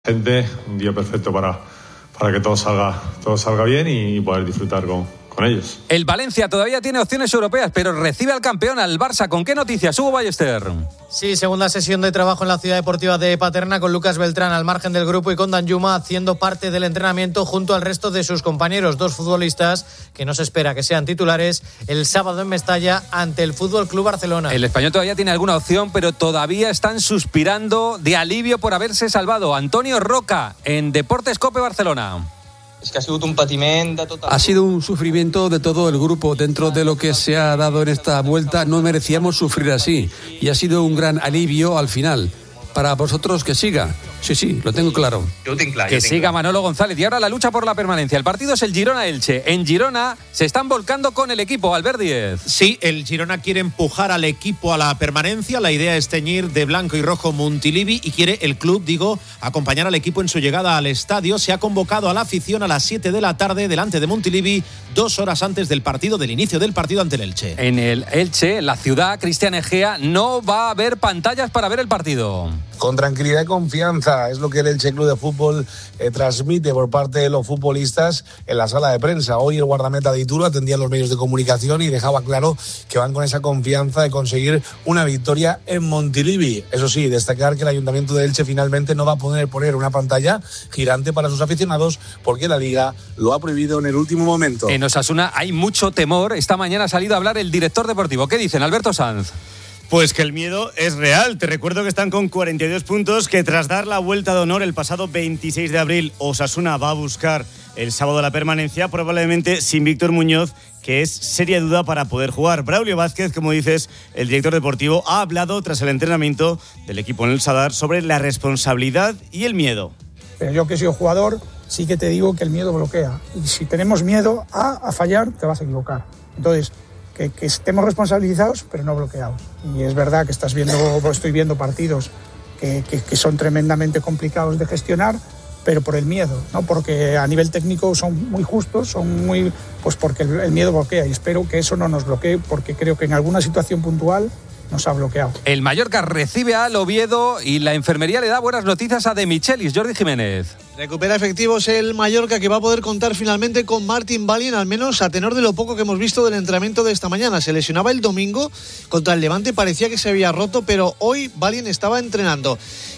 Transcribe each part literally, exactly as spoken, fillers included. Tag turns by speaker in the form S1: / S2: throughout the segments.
S1: Gente, un día perfecto para, para que todo salga, todo salga bien y poder disfrutar con, con ellos.
S2: El Valencia todavía tiene opciones europeas, pero recibe al campeón, al Barça. ¿Con qué noticias, Hugo Ballester?
S3: Sí, segunda sesión de trabajo en la Ciudad Deportiva de Paterna con Lucas Beltrán al margen del grupo y con Danjuma haciendo parte del entrenamiento junto al resto de sus compañeros. Dos futbolistas que no se espera que sean titulares el sábado en Mestalla ante el F C Barcelona.
S2: El español todavía tiene alguna opción, pero todavía están suspirando de alivio por haberse salvado. Antonio Roca en Deportes Cope Barcelona.
S4: És que ha sigut un patiment de tot el...
S5: Ha sido un sufrimiento de todo el grupo. Dentro de lo que se ha dado en esta vuelta, no merecíamos sufrir así. Y ha sido un gran alivio al final. Para vosotros, que siga. Sí, sí, lo tengo claro.
S4: Yo tengo claro.
S2: Que siga Manolo González. Y ahora la lucha por la permanencia. El partido es el Girona-Elche. En Girona se están volcando con el equipo. Albert Díez.
S6: Sí, el Girona quiere empujar al equipo a la permanencia. La idea es teñir de blanco y rojo Montilivi y quiere el club, digo, acompañar al equipo en su llegada al estadio. Se ha convocado a la afición a las siete de la tarde delante de Montilivi, dos horas antes del partido, del inicio del partido ante el Elche.
S2: En el Elche, en la ciudad, Cristian Egea, no va a haber pantallas para ver el partido.
S7: Con tranquilidad y confianza, es lo que el Elche Club de Fútbol eh, transmite por parte de los futbolistas en la sala de prensa. Hoy el guardameta de Ituro atendía a los medios de comunicación y dejaba claro que van con esa confianza de conseguir una victoria en Montilivi. Eso sí, destacar que el Ayuntamiento de Elche finalmente no va a poder poner una pantalla girante para sus aficionados porque la Liga lo ha prohibido en el último momento.
S2: En Osasuna hay mucho temor. Esta mañana ha salido a hablar el director deportivo. ¿Qué dicen, Alberto Sanz?
S8: Pues que el miedo es real. Te recuerdo que están con cuarenta y dos puntos, que tras dar la vuelta de honor el pasado veintiséis de abril, Osasuna va a buscar el sábado la permanencia, probablemente sin Víctor Muñoz, que es seria duda para poder jugar. Braulio Vázquez, como dices, el director deportivo, ha hablado tras el entrenamiento del equipo en el Sadar sobre la responsabilidad y el miedo.
S9: Pero yo que soy jugador, sí que te digo que el miedo bloquea. Y si tenemos miedo a, a fallar, te vas a equivocar. Entonces, Que, que estemos responsabilizados pero no bloqueados, y es verdad que estás viendo, estoy viendo partidos que, que, que son tremendamente complicados de gestionar, pero por el miedo, no porque a nivel técnico son muy justos, son muy, pues porque el, el miedo bloquea, y espero que eso no nos bloquee, porque creo que en alguna situación puntual nos ha bloqueado.
S2: El Mallorca recibe al Oviedo y la enfermería le da buenas noticias a De Michelis. Jordi Jiménez.
S3: Recupera efectivos el Mallorca, que va a poder contar finalmente con Martin Balin, al menos a tenor de lo poco que hemos visto del entrenamiento de esta mañana. Se lesionaba el domingo contra el Levante, parecía que se había roto, pero hoy Balin estaba entrenando.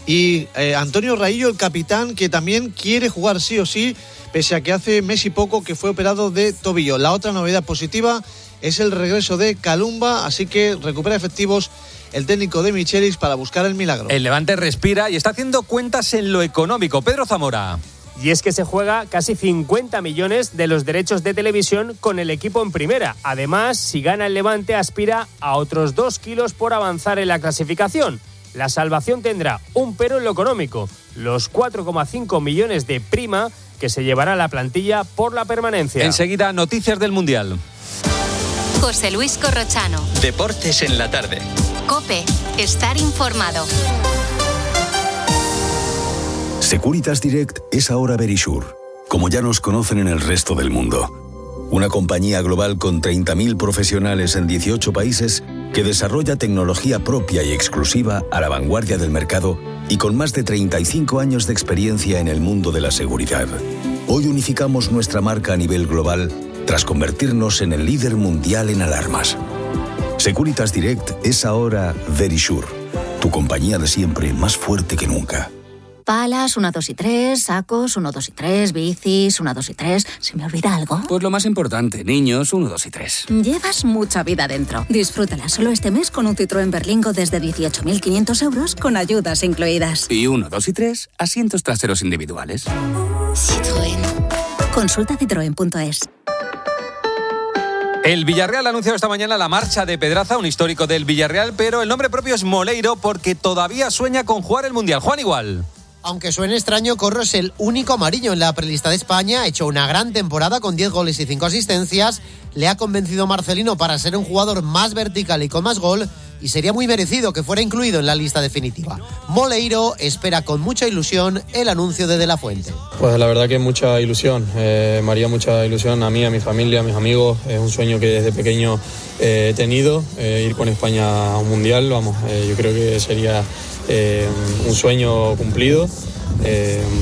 S3: Y eh, Antonio Raillo, el capitán, que también quiere jugar sí o sí, pese a que hace mes y poco que fue operado de tobillo. La otra novedad positiva es el regreso de Kalumba, así que recupera efectivos el técnico de Michelis para buscar el milagro.
S2: El Levante respira y está haciendo cuentas en lo económico. Pedro Zamora.
S10: Y es que se juega casi cincuenta millones de los derechos de televisión con el equipo en primera. Además, si gana el Levante, aspira a otros dos kilos por avanzar en la clasificación. La salvación tendrá un pero en lo económico, los cuatro coma cinco millones de prima que se llevará la plantilla por la permanencia.
S2: Enseguida, noticias del Mundial.
S11: José Luis Corrochano.
S12: Deportes en la tarde.
S11: COPE. Estar informado.
S13: Securitas Direct es ahora Verisure, como ya nos conocen en el resto del mundo. Una compañía global con treinta mil profesionales en dieciocho países que desarrolla tecnología propia y exclusiva a la vanguardia del mercado y con más de treinta y cinco años de experiencia en el mundo de la seguridad. Hoy unificamos nuestra marca a nivel global tras convertirnos en el líder mundial en alarmas. Securitas Direct es ahora Verisure, tu compañía de siempre más fuerte que nunca.
S14: Palas, uno, dos y tres, sacos, uno, dos y tres, bicis, uno, dos y tres. ¿Se me olvida algo?
S15: Pues lo más importante, niños, uno, dos y tres.
S14: Llevas mucha vida dentro. Disfrútala solo este mes con un Citroën Berlingo desde dieciocho mil quinientos euros con ayudas incluidas.
S15: Y uno, dos y tres, asientos traseros individuales.
S14: Citroën. Consulta citroen punto es.
S2: El Villarreal ha anunciado esta mañana la marcha de Pedraza, un histórico del Villarreal, pero el nombre propio es Moleiro porque todavía sueña con jugar el Mundial. Juan Igual.
S16: Aunque suene extraño, Corro es el único amarillo en la prelista de España. Ha hecho una gran temporada con diez goles y cinco asistencias. Le ha convencido Marcelino para ser un jugador más vertical y con más gol. Y sería muy merecido que fuera incluido en la lista definitiva. Moleiro espera con mucha ilusión el anuncio de De La Fuente.
S17: Pues la verdad que mucha ilusión. Eh, me haría mucha ilusión a mí, a mi familia, a mis amigos. Es un sueño que desde pequeño eh, he tenido. Eh, ir con España a un mundial, vamos, eh, yo creo que sería... Eh, un sueño cumplido eh,